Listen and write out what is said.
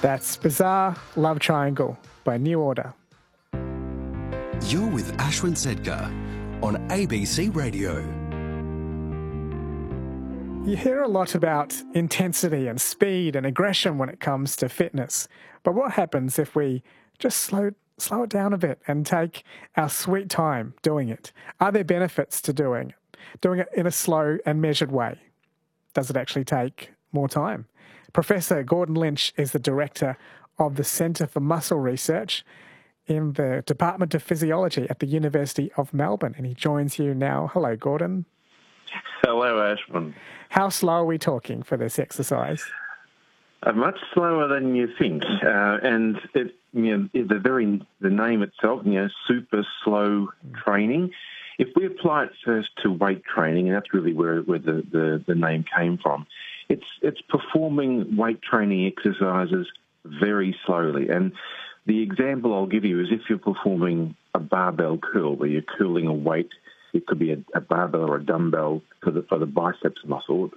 That's Bizarre Love Triangle by New Order. You're with Ashwin Sedkar on ABC Radio. You hear a lot about intensity and speed and aggression when it comes to fitness. But what happens if we just slow it down a bit and take our sweet time doing it? Are there benefits to doing it in a slow and measured way? Does it actually take more time? Professor Gordon Lynch is the director of the Centre for Muscle Research in the Department of Physiology at the University of Melbourne, and he joins you now. Hello, Gordon. Hello, Ashwin. How slow are we talking for this exercise? Much slower than you think, and the name itself, super slow training. If we apply it first to weight training, and that's really where the name came from, it's performing weight training exercises very slowly. And the example I'll give you is if you're performing a barbell curl, where you're curling a weight. It could be a barbell or a dumbbell for the biceps muscle.